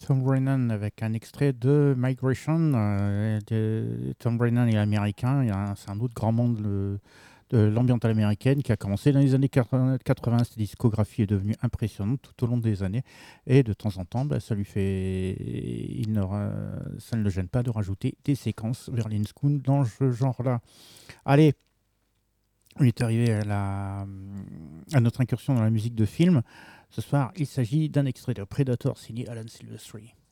Tom Brennan avec un extrait de Migration. Tom Brennan est américain, c'est un autre grand monde de l'ambientale américaine qui a commencé dans les années 80. Sa discographie est devenue impressionnante tout au long des années et de temps en temps, ça ne le gêne pas de rajouter des séquences Berlin School dans ce genre-là. Allez, on est arrivé à notre incursion dans la musique de film. Ce soir, il s'agit d'un extrait de Predator signé Alan Silvestri.